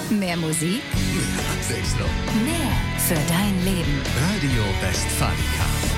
Mehr Musik, mehr Abwechslung. mehr für dein Leben. Radio Westfalica.